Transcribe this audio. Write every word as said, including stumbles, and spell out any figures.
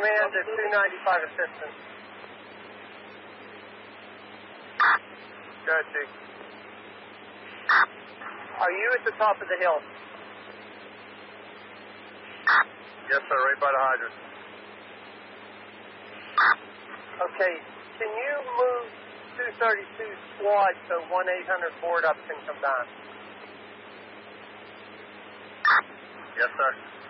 Command to two ninety-five assistance. Go ahead, Chief. Are you at the top of the hill? Yes, sir, right by the hydrant. Okay, can you move two thirty-two squad so one eight hundred board up can come down? Yes, sir.